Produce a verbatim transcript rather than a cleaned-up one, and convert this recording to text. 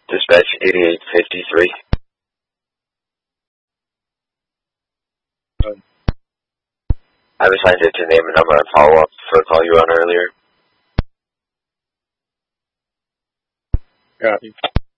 Dispatch eighty-eight fifty-three. Um, I've assigned it to name and number and follow up for a call you on earlier. Copy.